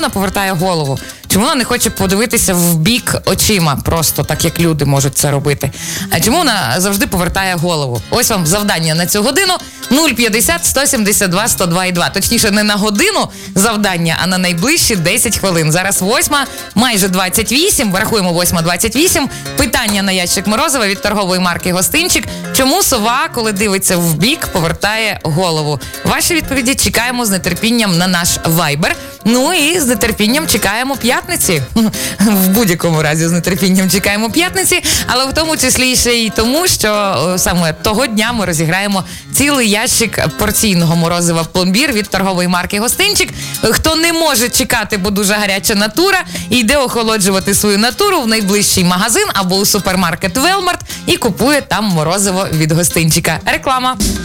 вона повертає голову? Чому вона не хоче подивитися в бік очима, просто так, як люди можуть це робити? А чому вона завжди повертає голову? Ось вам завдання на цю годину. 050 172 102,2. Точніше, не на годину завдання, а на найближчі 10 хвилин. Зараз 8, майже 28, врахуємо 8:28. Питання на ящик морозива від торгової марки «Гостинчик». Чому сова, коли дивиться в бік, повертає голову? Ваші відповіді чекаємо з нетерпінням на наш Viber. Ну і з нетерпінням чекаємо п'ятниці. В будь-якому разі з нетерпінням чекаємо п'ятниці, але в тому числі ще й тому, що саме того дня ми розіграємо цілий ящик порційного морозива пломбір від торгової марки «Гостинчик». Хто не може чекати, бо дуже гаряча натура, йде охолоджувати свою натуру в найближчий магазин або у супермаркет «Велмарт» і купує там морозиво від «Гостинчика». Реклама.